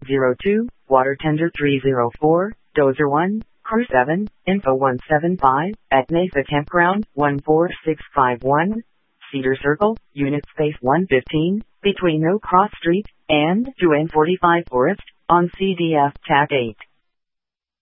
802, Water Tender 304, Dozer 1, Crew 7, Info 175, at Mesa Campground 14651, Cedar Circle, Unit Space 115, between Oak Cross Street and 2 and 45 Forest, on CDF TAC 8.